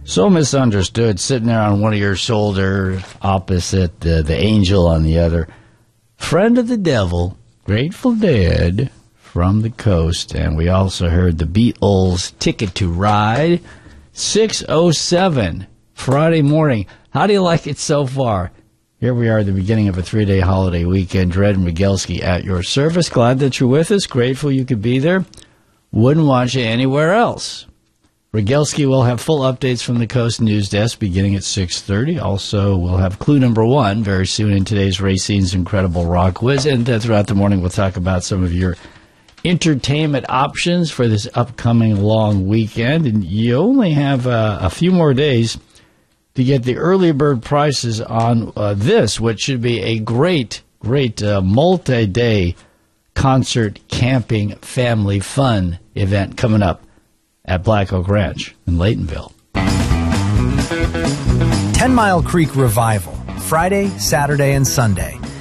So misunderstood, sitting there on one of your shoulders, opposite the angel on the other. Friend of the devil, Grateful Dead from the coast. And we also heard the Beatles' Ticket to Ride, 6:07, Friday morning. How do you like it so far? Here we are at the beginning of a 3-day holiday weekend. Dred and Rogalski at your service. Glad that you're with us. Grateful you could be there. Wouldn't want you anywhere else. Rogalski will have full updates from the Coast News Desk beginning at 6:30. Also, we'll have clue number 1 very soon in today's Racine's Incredible Rock Quiz. And throughout the morning, we'll talk about some of your entertainment options for this upcoming long weekend. And you only have a few more days to get the early bird prices on this, which should be a great multi-day concert, camping, family fun event coming up at Black Oak Ranch in Laytonville. 10 Mile Creek Revival, Friday, Saturday, and Sunday.